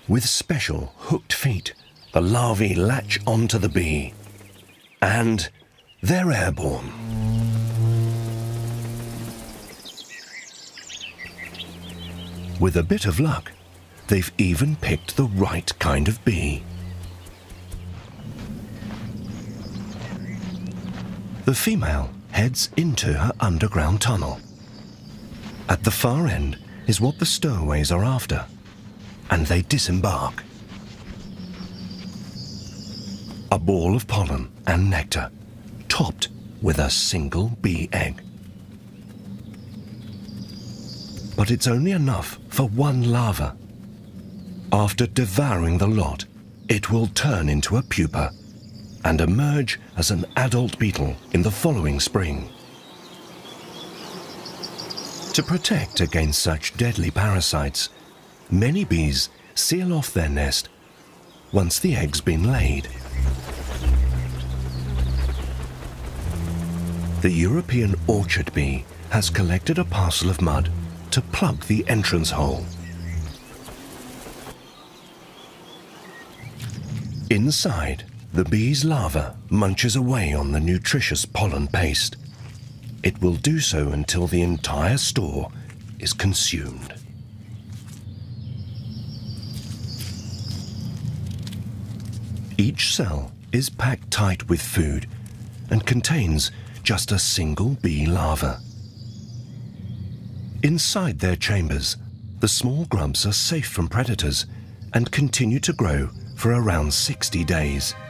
With special hooked feet, the larvae latch onto the bee, and they're airborne. With a bit of luck, they've even picked the right kind of bee. The female heads into her underground tunnel. At the far end is what the stowaways are after, and they disembark. A ball of pollen and nectar, topped with a single bee egg. But it's only enough for one larva. After devouring the lot, it will turn into a pupa and emerge as an adult beetle in the following spring. To protect against such deadly parasites, many bees seal off their nest once the egg's been laid. The European orchard bee has collected a parcel of mud to plug the entrance hole. Inside, the bee's larva munches away on the nutritious pollen paste. It will do so until the entire store is consumed. Each cell is packed tight with food and contains just a single bee larva. Inside their chambers, the small grubs are safe from predators and continue to grow for around 60 days.